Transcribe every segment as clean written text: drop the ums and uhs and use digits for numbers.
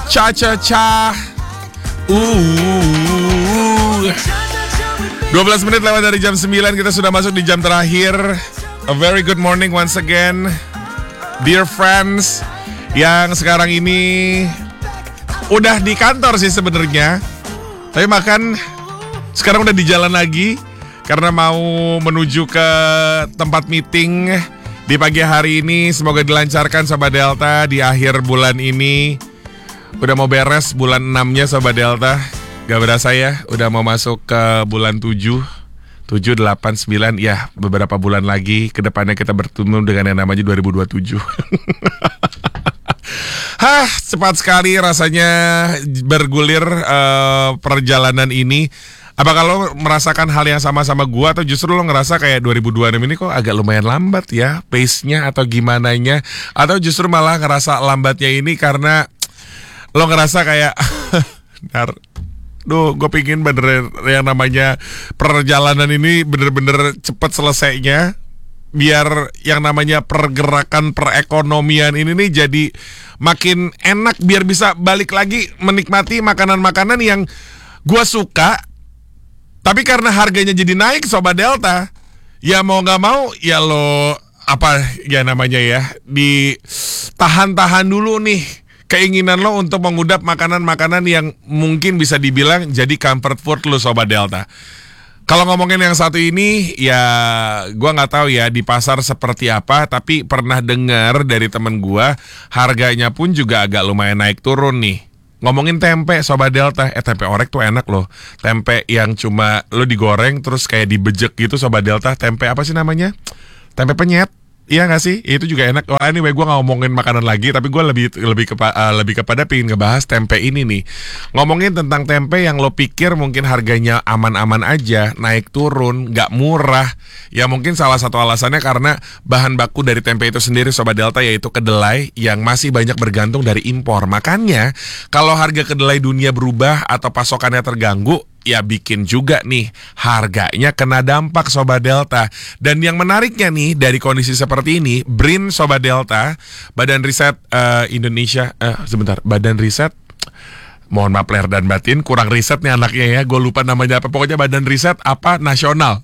Cha-cha-cha. 12 menit lewat dari jam 9. Kita sudah masuk di jam terakhir. A very good morning once again, dear friends, yang sekarang ini udah di kantor sih sebenarnya, tapi makan sekarang udah di jalan lagi karena mau menuju ke tempat meeting di pagi hari ini. Semoga dilancarkan Sobat Delta di akhir bulan ini. Udah mau beres bulan 6-nya Sobat Delta. Gak berasa ya, udah mau masuk ke bulan 7, 8, 9, ya beberapa bulan lagi ke depannya kita bertemu dengan yang namanya 2027. Cepat sekali rasanya bergulir perjalanan ini. Apakah lo merasakan hal yang sama-sama gua, atau justru lo ngerasa kayak 2026 ini kok agak lumayan lambat ya pace-nya atau gimananya? Atau justru malah ngerasa lambatnya ini karena lo ngerasa kayak gue pingin bener yang namanya perjalanan ini bener-bener cepet selesainya, biar yang namanya pergerakan perekonomian ini nih jadi makin enak, biar bisa balik lagi menikmati makanan-makanan yang gue suka. Tapi karena harganya jadi naik Sobat Delta, ya mau gak mau ya lo apa ya namanya ya, ditahan-tahan dulu nih keinginan lo untuk mengudap makanan-makanan yang mungkin bisa dibilang jadi comfort food lo Sobat Delta. Kalau ngomongin yang satu ini, ya gue nggak tahu ya di pasar seperti apa, tapi pernah dengar dari temen gue, harganya pun juga agak lumayan naik turun nih. Ngomongin tempe Sobat Delta, tempe orek tuh enak loh. Tempe yang cuma lo digoreng terus kayak dibejek gitu Sobat Delta. Tempe apa sih namanya? Tempe penyet. Iya gak sih? Itu juga enak. Anyway, gue gak ngomongin makanan lagi, tapi gue lebih kepada pengen ngebahas tempe ini nih. Ngomongin tentang tempe yang lo pikir mungkin harganya aman-aman aja, naik turun, gak murah. Ya mungkin salah satu alasannya karena bahan baku dari tempe itu sendiri Sobat Delta, yaitu kedelai yang masih banyak bergantung dari impor. Makanya kalau harga kedelai dunia berubah atau pasokannya terganggu, ya bikin juga nih harganya kena dampak Sobat Delta. Dan yang menariknya nih dari kondisi seperti ini, BRIN Sobat Delta, Badan Riset Indonesia, Badan Riset, mohon maaf lahir dan batin, kurang riset nih anaknya ya, gue lupa namanya apa, pokoknya Badan Riset apa nasional.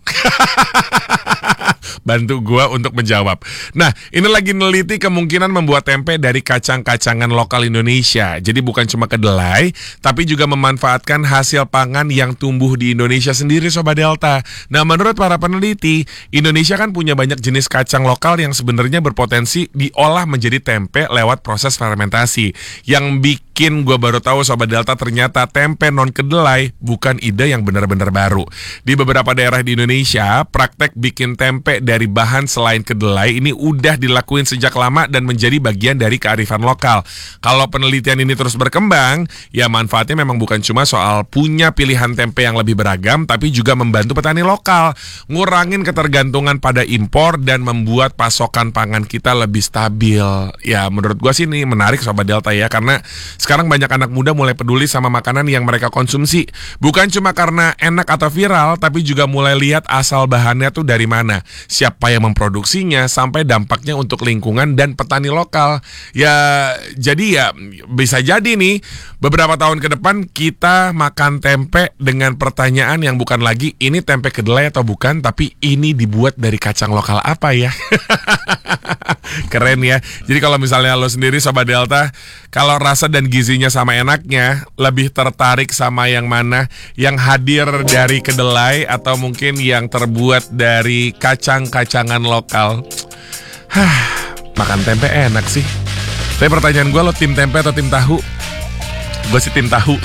Bantu gue untuk menjawab. Nah, ini lagi neliti kemungkinan membuat tempe dari kacang-kacangan lokal Indonesia. Jadi bukan cuma kedelai, tapi juga memanfaatkan hasil pangan yang tumbuh di Indonesia sendiri Sobat Delta. Nah, menurut para peneliti, Indonesia kan punya banyak jenis kacang lokal yang sebenarnya berpotensi diolah menjadi tempe lewat proses fermentasi. Yang bikin gue baru tahu Sobat Delta, ternyata tempe non kedelai bukan ide yang benar-benar baru. Di beberapa daerah di Indonesia, praktek bikin tempe dari bahan selain kedelai ini udah dilakuin sejak lama dan menjadi bagian dari kearifan lokal. Kalau penelitian ini terus berkembang, ya manfaatnya memang bukan cuma soal punya pilihan tempe yang lebih beragam, tapi juga membantu petani lokal, ngurangin ketergantungan pada impor dan membuat pasokan pangan kita lebih stabil. Ya menurut gua sih ini menarik Sobat Delta ya, karena sekarang banyak anak muda mulai peduli sama makanan yang mereka konsumsi. Bukan cuma karena enak atau viral, tapi juga mulai lihat asal bahannya tuh dari mana, siapa yang memproduksinya, sampai dampaknya untuk lingkungan dan petani lokal. Ya jadi ya bisa jadi nih beberapa tahun ke depan kita makan tempe dengan pertanyaan yang bukan lagi ini tempe kedelai atau bukan, tapi ini dibuat dari kacang lokal apa ya. Keren ya. Jadi kalau misalnya lo sendiri Sobat Delta, kalau rasa dan gizinya sama enaknya, lebih tertarik sama yang mana? Yang hadir dari kedelai atau mungkin yang terbuat dari kacang-kacangan lokal? Makan tempe enak sih. Tapi pertanyaan gue, lo tim tempe atau tim tahu? Gue sih tim tahu.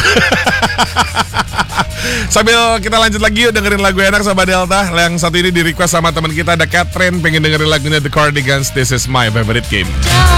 Sambil kita lanjut lagi yuk dengerin lagu enak Sobat Delta. Yang satu ini di request sama teman kita, ada Catherine, pengen dengerin lagunya The Cardigans, This Is My Favorite Game.